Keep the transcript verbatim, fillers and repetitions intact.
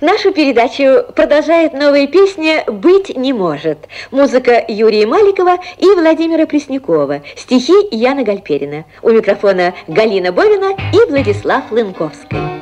Нашу передачу продолжает новая песня «Быть не может». Музыка Юрия Маликова и Владимира Преснякова. Стихи Яны Гальперина. У микрофона Галина Бовина и Владислав Лынковский.